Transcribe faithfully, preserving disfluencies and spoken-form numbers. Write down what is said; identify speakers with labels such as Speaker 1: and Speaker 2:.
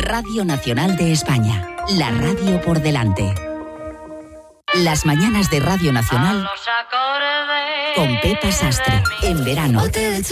Speaker 1: Radio Nacional de España, la radio por delante. Las mañanas de Radio Nacional con Pepa Sastre, en verano.